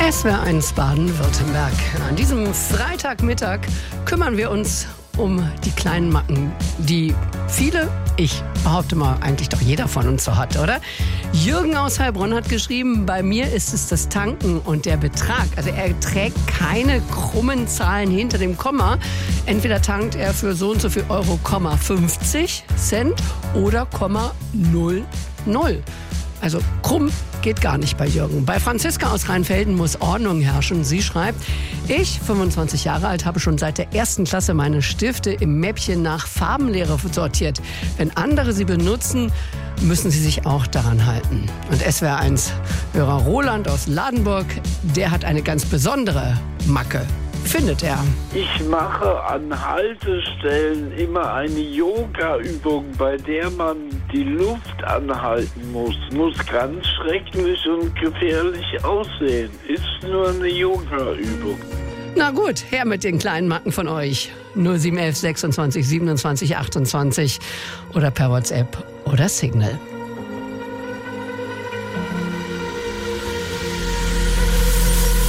SWR1 Baden-Württemberg. An diesem Freitagmittag kümmern wir uns um die kleinen Macken, die viele, ich behaupte mal, eigentlich doch jeder von uns so hat, oder? Jürgen aus Heilbronn hat geschrieben, bei mir ist es das Tanken und der Betrag. Also er trägt keine krummen Zahlen hinter dem Komma. Entweder tankt er für so und so viel Euro, 50 Cent oder 00. Also krumm geht gar nicht bei Jürgen. Bei Franziska aus Rheinfelden muss Ordnung herrschen. Sie schreibt, ich, 25 Jahre alt, habe schon seit der 1. Klasse meine Stifte im Mäppchen nach Farbenlehre sortiert. Wenn andere sie benutzen, müssen sie sich auch daran halten. Und SWR1-Hörer Roland aus Ladenburg, der hat eine ganz besondere Macke. Findet er. Ich mache an Haltestellen immer eine Yoga-Übung, bei der man die Luft anhalten muss. Muss ganz schrecklich und gefährlich aussehen. Ist nur eine Yoga-Übung. Na gut, her mit den kleinen Macken von euch. 0711 26 27 28 oder per WhatsApp oder Signal.